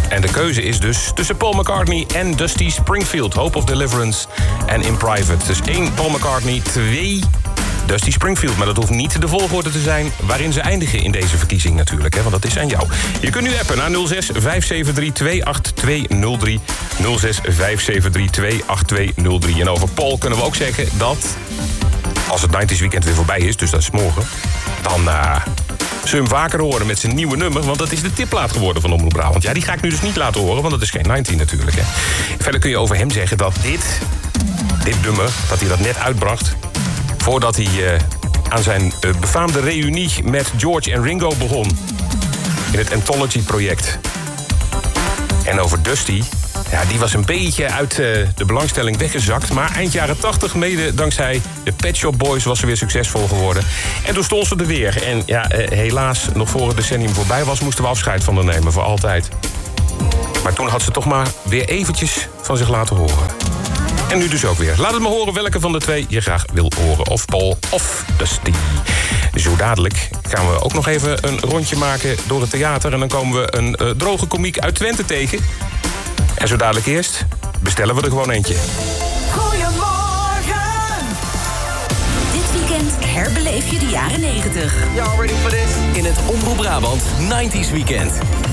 En de keuze is dus tussen Paul McCartney en Dusty Springfield. Hope of Deliverance en In Private. Dus 1 Paul McCartney, 2 Dusty Springfield. Maar dat hoeft niet de volgorde te zijn waarin ze eindigen in deze verkiezing natuurlijk. Hè, want dat is aan jou. Je kunt nu appen naar 06 573 28203. 06 573 28203. En over Paul kunnen we ook zeggen dat, als het 90's weekend weer voorbij is, dus dat is morgen, dan zul je hem vaker horen met zijn nieuwe nummer. Want dat is de tipplaat geworden van Omroep Brabant. Ja, die ga ik nu dus niet laten horen, want dat is geen 90 natuurlijk. Hè. Verder kun je over hem zeggen dat dit nummer, dat hij dat net uitbracht, voordat hij aan zijn befaamde reunie met George en Ringo begon. In het Anthology-project. En over Dusty, ja, die was een beetje uit de belangstelling weggezakt. Maar eind jaren 80, mede dankzij de Pet Shop Boys, was ze weer succesvol geworden. En toen stond ze er weer. En ja, helaas, nog voor het decennium voorbij was, moesten we afscheid van haar nemen, voor altijd. Maar toen had ze toch maar weer eventjes van zich laten horen. En nu dus ook weer. Laat het me horen welke van de twee je graag wil horen. Of Paul of Dusty. Zo dadelijk gaan we ook nog even een rondje maken door het theater. En dan komen we een droge komiek uit Twente tegen. En zo dadelijk eerst bestellen we er gewoon eentje. Goedemorgen! Dit weekend herbeleef je de jaren 90. Y'all ready for this? In het Omroep Brabant 90's Weekend.